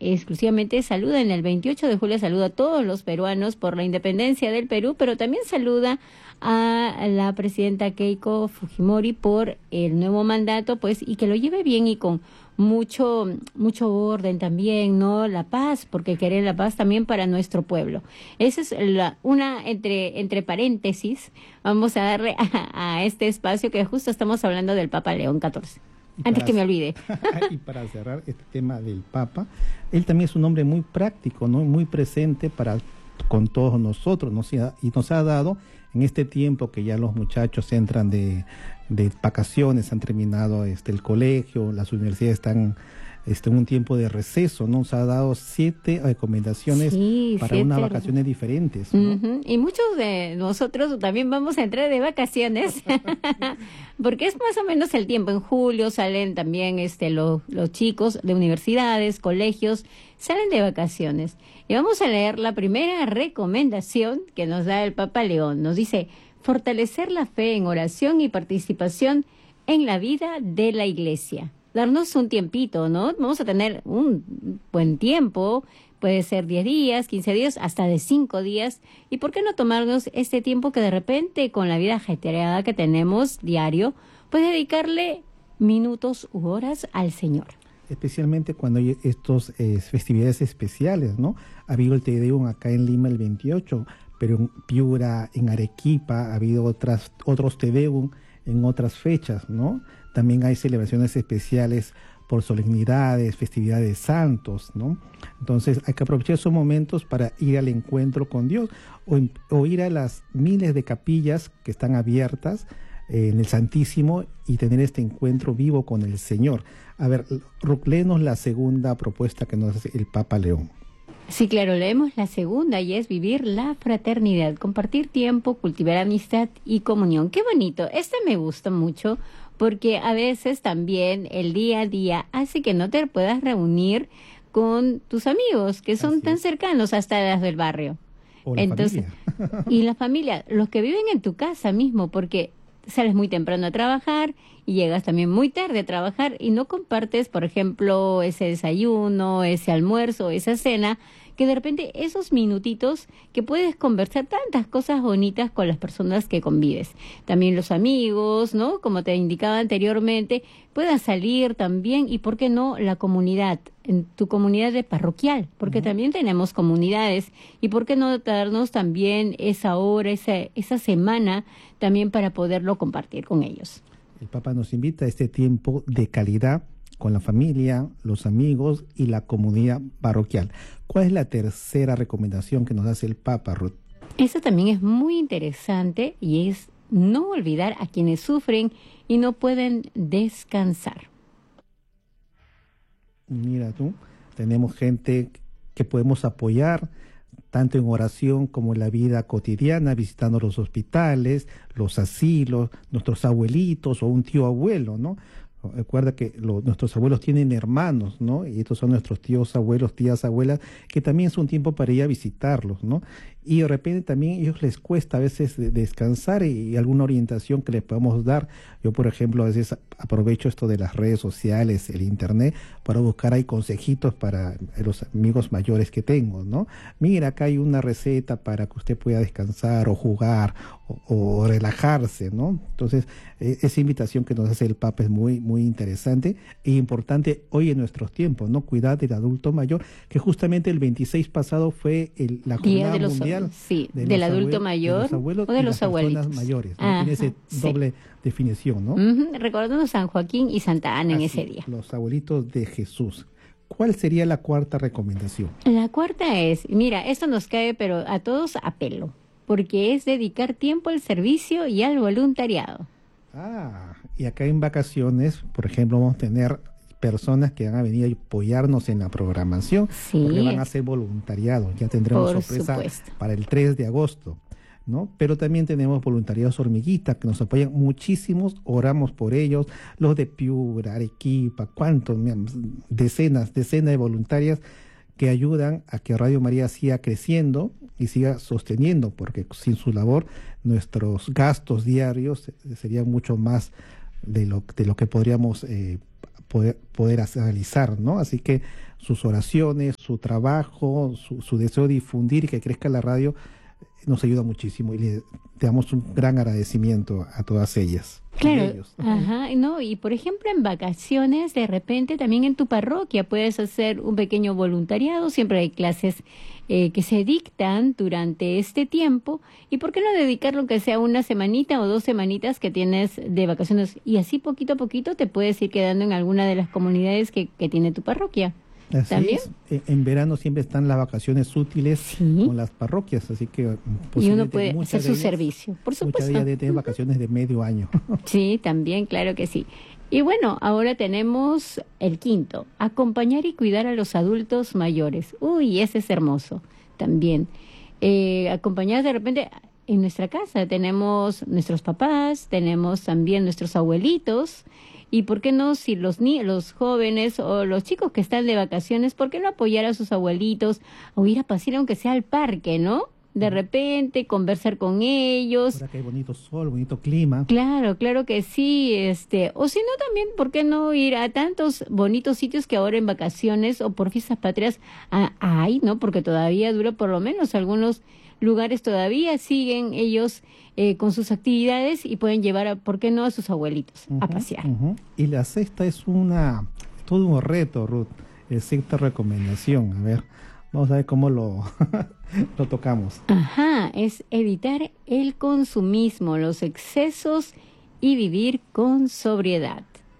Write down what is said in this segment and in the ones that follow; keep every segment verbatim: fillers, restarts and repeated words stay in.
exclusivamente saluda en el veintiocho de julio, saluda a todos los peruanos por la independencia del Perú, pero también saluda a la presidenta Keiko Fujimori por el nuevo mandato, pues, y que lo lleve bien y con mucho mucho orden también, ¿no? La paz, porque querer la paz también para nuestro pueblo. Esa es la, una, entre, entre paréntesis, vamos a darle a, a este espacio que justo estamos hablando del Papa León catorce. Antes que me olvide. Y para cerrar este tema del Papa, él también es un hombre muy práctico, ¿no? Muy presente para con todos nosotros, ¿no? Y nos ha dado en este tiempo que ya los muchachos entran de, de vacaciones, han terminado este el colegio, las universidades están este, en un tiempo de receso, ¿no? Nos ha dado siete recomendaciones sí, para siete. unas vacaciones diferentes, ¿no? Uh-huh. Y muchos de nosotros también vamos a entrar de vacaciones, porque es más o menos el tiempo. En julio salen también este los, los chicos de universidades, colegios, salen de vacaciones. Y vamos a leer la primera recomendación que nos da el Papa León. Nos dice, fortalecer la fe en oración y participación en la vida de la Iglesia. Darnos un tiempito, ¿no? Vamos a tener un buen tiempo, puede ser diez días, quince días, hasta de cinco días. ¿Y por qué no tomarnos este tiempo que de repente con la vida ajetreada que tenemos diario, pues dedicarle minutos u horas al Señor? Especialmente cuando hay estos eh, festividades especiales, ¿no? Ha habido el Te Deum acá en Lima el veintiocho, pero en Piura, en Arequipa, ha habido otras, otros Te Deum en otras fechas, ¿no? También hay celebraciones especiales por solemnidades, festividades santos, ¿no? Entonces hay que aprovechar esos momentos para ir al encuentro con Dios o, o ir a las miles de capillas que están abiertas eh, en el Santísimo y tener este encuentro vivo con el Señor. A ver, Ruth, léenos la segunda propuesta que nos hace el Papa León. Sí, claro, leemos la segunda y es vivir la fraternidad, compartir tiempo, cultivar amistad y comunión. Qué bonito, este me gusta mucho porque a veces también el día a día hace que no te puedas reunir con tus amigos que son Así tan es. cercanos hasta las del barrio. O la Entonces, familia. Y la familia, los que viven en tu casa mismo, porque sales muy temprano a trabajar y llegas también muy tarde a trabajar y no compartes, por ejemplo, ese desayuno, ese almuerzo, esa cena, que de repente esos minutitos que puedes conversar tantas cosas bonitas con las personas que convives. También los amigos, ¿no? Como te indicaba anteriormente, puedas salir también y, ¿por qué no?, la comunidad, en tu comunidad de parroquial, porque uh-huh. también tenemos comunidades y, ¿por qué no darnos también esa hora, esa, esa semana también para poderlo compartir con ellos? El Papa nos invita a este tiempo de calidad con la familia, los amigos y la comunidad parroquial. ¿Cuál es la tercera recomendación que nos hace el Papa, Ruth? Eso también es muy interesante y es no olvidar a quienes sufren y no pueden descansar. Mira tú, tenemos gente que podemos apoyar tanto en oración como en la vida cotidiana, visitando los hospitales, los asilos, nuestros abuelitos o un tío abuelo, ¿no? Recuerda que lo, nuestros abuelos tienen hermanos, ¿no? Y estos son nuestros tíos abuelos, tías abuelas, que también es un tiempo para ir a visitarlos, ¿no? Y de repente también a ellos les cuesta a veces descansar y, y alguna orientación que les podamos dar. Yo, por ejemplo, a veces aprovecho esto de las redes sociales, el internet, para buscar ahí consejitos para los amigos mayores que tengo, ¿no? Mira, acá hay una receta para que usted pueda descansar o jugar o, o relajarse, ¿no? Entonces, eh, esa invitación que nos hace el Papa es muy, muy interesante e importante hoy en nuestros tiempos, ¿no? Cuidar del adulto mayor, que justamente el veintiséis pasado fue el, la jornada de los, mundial sí, de del adulto abuelos, mayor de los abuelos o de los abuelitos mayores, ¿no? Tiene esa doble sí. definición, ¿no? Uh-huh. Recordando San Joaquín y Santa Ana Así, en ese día. Los abuelitos de Jesús. ¿Cuál sería la cuarta recomendación? La cuarta es, mira, esto nos cae pero a todos a pelo, porque es dedicar tiempo al servicio y al voluntariado. Ah, y acá en vacaciones, por ejemplo, vamos a tener personas que van a venir a apoyarnos en la programación, sí. porque van a hacer voluntariado. Ya tendremos por sorpresa supuesto. para el tres de agosto, ¿no? Pero también tenemos voluntariados hormiguita que nos apoyan muchísimos, oramos por ellos, los de Piura, Arequipa, cuántos, decenas, decenas de voluntarias que ayudan a que Radio María siga creciendo y siga sosteniendo, porque sin su labor nuestros gastos diarios serían mucho más de lo, de lo que podríamos eh, poder, poder realizar, ¿no? Así que sus oraciones, su trabajo, su, su deseo de difundir y que crezca la radio, nos ayuda muchísimo y le damos un gran agradecimiento a todas ellas. Claro, ajá, no, y por ejemplo en vacaciones, de repente también en tu parroquia puedes hacer un pequeño voluntariado, siempre hay clases eh, que se dictan durante este tiempo, y por qué no dedicarlo que sea una semanita o dos semanitas que tienes de vacaciones, y así poquito a poquito te puedes ir quedando en alguna de las comunidades que, que tiene tu parroquia. Así ¿También? es. En verano siempre están las vacaciones útiles sí. con las parroquias, así que y uno puede hacer su ellas, servicio, por supuesto. Muchas de ellas deben tener vacaciones de medio año. Sí, también, claro que sí. Y bueno, ahora tenemos el quinto, acompañar y cuidar a los adultos mayores. Uy, ese es hermoso también. Eh, acompañar de repente en nuestra casa, tenemos nuestros papás, tenemos también nuestros abuelitos. Y por qué no, si los ni los jóvenes o los chicos que están de vacaciones, ¿por qué no apoyar a sus abuelitos o ir a pasear aunque sea al parque, ¿no? De repente conversar con ellos. Ahora que hay bonito sol, bonito clima. Claro, claro que sí, este, o si no también, ¿por qué no ir a tantos bonitos sitios que ahora en vacaciones o por fiestas patrias ah, hay, ¿no? Porque todavía dura por lo menos algunos lugares todavía siguen ellos eh, con sus actividades y pueden llevar, a, ¿por qué no?, a sus abuelitos uh-huh, a pasear. Uh-huh. Y la sexta es una, todo un reto, Ruth, la sexta recomendación, a ver, vamos a ver cómo lo, lo tocamos. Ajá, es evitar el consumismo, los excesos y vivir con sobriedad.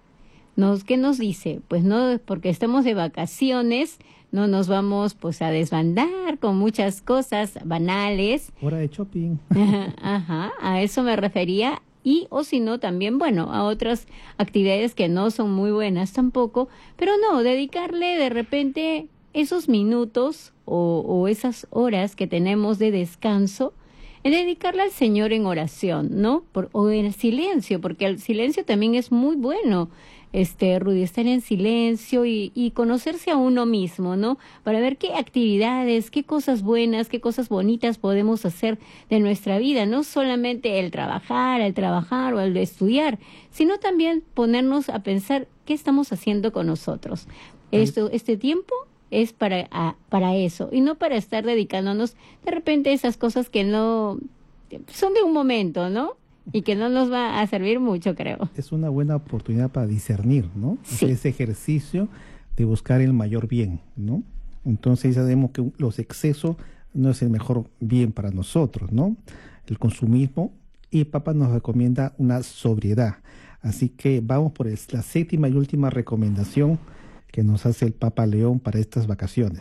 Nos, ¿qué nos dice? Pues no, porque estamos de vacaciones, no nos vamos pues a desbandar con muchas cosas banales. Hora de shopping. Ajá, a eso me refería. Y o si no también, bueno, a otras actividades que no son muy buenas tampoco, pero no, dedicarle de repente esos minutos o, o esas horas que tenemos de descanso, en dedicarle al Señor en oración, ¿no? Por, o en silencio, porque el silencio también es muy bueno. Este, Rudy, estar en silencio y, y conocerse a uno mismo, ¿no? Para ver qué actividades, qué cosas buenas, qué cosas bonitas podemos hacer de nuestra vida, no solamente el trabajar, el trabajar o el estudiar, sino también ponernos a pensar qué estamos haciendo con nosotros. Esto, este tiempo es para, a, para eso y no para estar dedicándonos de repente a esas cosas que no son de un momento, ¿no? Y que no nos va a servir mucho, creo. Es una buena oportunidad para discernir, ¿no? Sí. Hacer ese ejercicio de buscar el mayor bien, ¿no? Entonces sabemos que los excesos no es el mejor bien para nosotros, ¿no? El consumismo, y el Papa nos recomienda una sobriedad. Así que vamos por el, la séptima y última recomendación que nos hace el Papa León para estas vacaciones.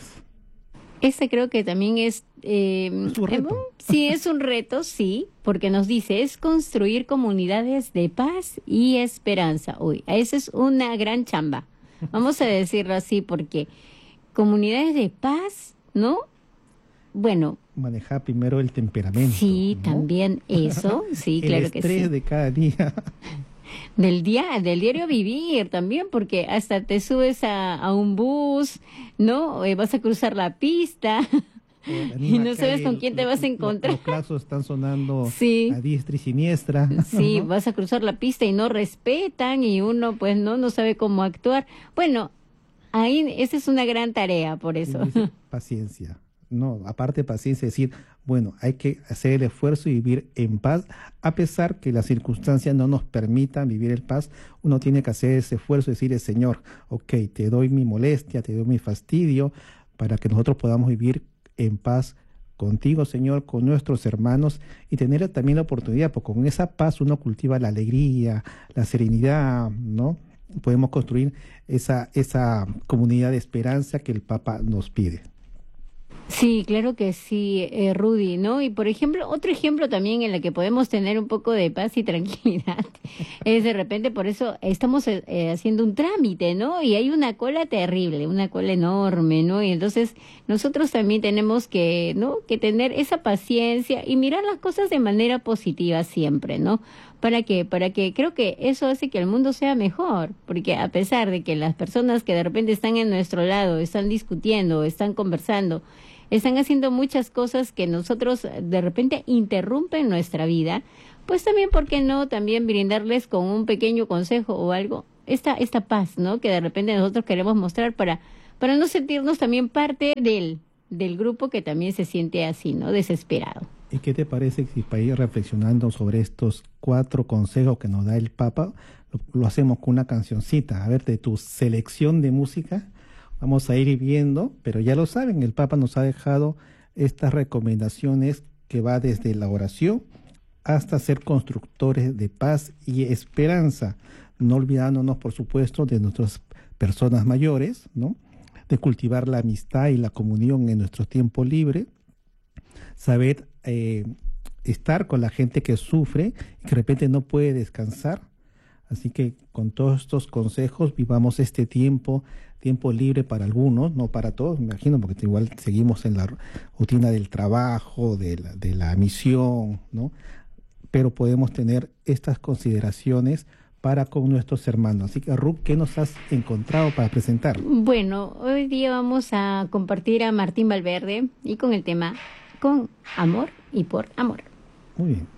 Ese creo que también es... Eh, es un reto. Eh, sí, es un reto, sí, porque nos dice, es construir comunidades de paz y esperanza. Uy, esa es una gran chamba. Vamos a decirlo así, porque comunidades de paz, ¿no? Bueno... Manejar primero el temperamento. Sí, ¿no? También eso, sí, claro que sí. El estrés de cada día. Del día, del diario vivir también, porque hasta te subes a, a un bus, ¿no? Eh, vas a cruzar la pista y no sabes con quién te vas a encontrar. Los, los claxos están sonando sí. a diestra y siniestra. Sí, ¿no? Vas a cruzar la pista y no respetan y uno pues no, no sabe cómo actuar. Bueno, ahí esa es una gran tarea, por eso. Paciencia. No, aparte de paciencia, decir, bueno, hay que hacer el esfuerzo y vivir en paz, a pesar que las circunstancias no nos permitan vivir en paz, uno tiene que hacer ese esfuerzo y decirle, Señor, ok, te doy mi molestia, te doy mi fastidio, para que nosotros podamos vivir en paz contigo, Señor, con nuestros hermanos, y tener también la oportunidad, porque con esa paz uno cultiva la alegría, la serenidad, ¿no? Podemos construir esa, esa comunidad de esperanza que el Papa nos pide. Sí, claro que sí, eh, Rudy, ¿no? Y por ejemplo, otro ejemplo también en el que podemos tener un poco de paz y tranquilidad es de repente, por eso estamos eh, haciendo un trámite, ¿no? Y hay una cola terrible, una cola enorme, ¿no? Y entonces nosotros también tenemos que, ¿no? Que tener esa paciencia y mirar las cosas de manera positiva siempre, ¿no? ¿Para qué? Para que creo que eso hace que el mundo sea mejor, porque a pesar de que las personas que de repente están en nuestro lado, están discutiendo, están conversando, están haciendo muchas cosas que nosotros de repente interrumpen nuestra vida, pues también, ¿por qué no? También brindarles con un pequeño consejo o algo, esta, esta paz, ¿no? Que de repente nosotros queremos mostrar para, para no sentirnos también parte del, del grupo que también se siente así, ¿no? Desesperado. ¿Y qué te parece si para ir reflexionando sobre estos cuatro consejos que nos da el Papa, lo, lo hacemos con una cancioncita? A ver, de tu selección de música, vamos a ir viendo, pero ya lo saben, el Papa nos ha dejado estas recomendaciones que va desde la oración hasta ser constructores de paz y esperanza, no olvidándonos, por supuesto, de nuestras personas mayores, ¿no? De cultivar la amistad y la comunión en nuestro tiempo libre, saber eh, estar con la gente que sufre y que de repente no puede descansar. Así que con todos estos consejos vivamos este tiempo, tiempo libre para algunos, no para todos, me imagino, porque igual seguimos en la rutina del trabajo, de la, de la misión, ¿no? Pero podemos tener estas consideraciones para con nuestros hermanos. Así que, Ruth, ¿qué nos has encontrado para presentar? Bueno, hoy día vamos a compartir a Martín Valverde y con el tema Con amor y por amor. Muy bien.